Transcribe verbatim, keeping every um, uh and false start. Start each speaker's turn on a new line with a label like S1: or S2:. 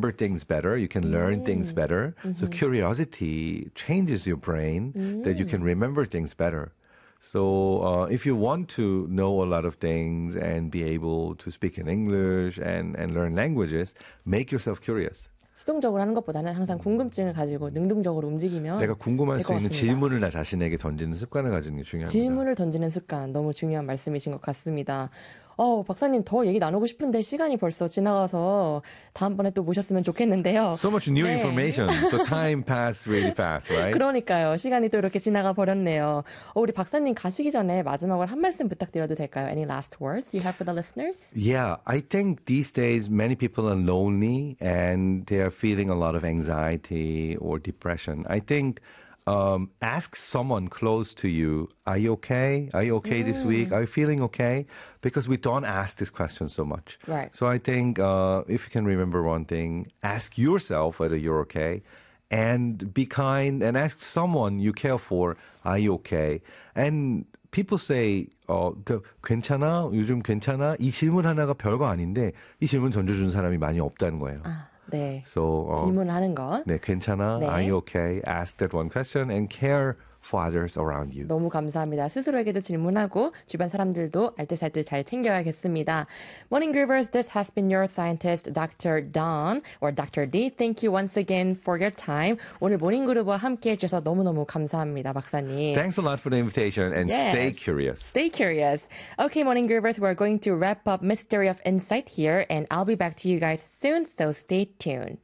S1: remember things better. You can learn
S2: Mm.
S1: things better.
S2: Mm-hmm.
S1: So curiosity changes your brain
S2: Mm.
S1: that you can remember things better. So uh, if you want to know a lot of things and be able to speak in English and, and learn languages, make yourself curious.
S2: 수동적으로 하는 것보다는 항상 궁금증을 가지고 능동적으로 움직이면
S1: 내가 궁금할
S2: 될
S1: 수
S2: 것
S1: 있는
S2: 같습니다.
S1: 질문을 나 자신에게 던지는 습관을 가지는 게 중요합니다.
S2: 질문을 던지는 습관 너무 중요한 말씀이신 것 같습니다. 어, 박사님 더 얘기 나누고 싶은데 시간이 벌써 지나가서 다음번에 또 모셨으면 좋겠는데요.
S1: So much new
S2: 네.
S1: information. So time passed really fast, right?
S2: 그러니까요. 시간이 또 이렇게 지나가 버렸네요. 어, 우리 박사님 가시기 전에 마지막으로 한 말씀 부탁드려도 될까요? Any last words you have for the listeners?
S1: Yeah, I think these days many people are lonely and they are feeling a lot of anxiety or depression. I think um, ask someone close to you, are you okay? Are you okay mm. this week? Are you feeling okay? Because we don't ask this question so much.
S2: Right.
S1: So I think uh, if you can remember one thing, ask yourself whether you're okay. And be kind and ask someone you care for, are you okay? And people say, 어, 그, 괜찮아? 요즘 괜찮아? 이 질문 하나가 별거 아닌데 이 질문 던져준 사람이 많이 없다는 거예요.
S2: 아, 네.
S1: So, 어,
S2: 질문하는 것.
S1: 네, 괜찮아?
S2: 네.
S1: Are you okay? Ask that one question and care for others around you.
S2: 너무 감사합니다. 스스로에게도 질문하고 주변 사람들도 알뜰살뜰 잘 챙겨야겠습니다. Morning Groovers, this has been your scientist, Doctor Don, or Doctor D. Thank you once again for your time. 오늘 모닝그루브와 함께 해주셔서 너무너무 감사합니다, 박사님.
S1: Thanks a lot for the invitation and
S2: yes.
S1: stay curious.
S2: Stay curious. Okay, Morning Groovers, we're going to wrap up Mystery of Insight here, and I'll be back to you guys soon, so stay tuned.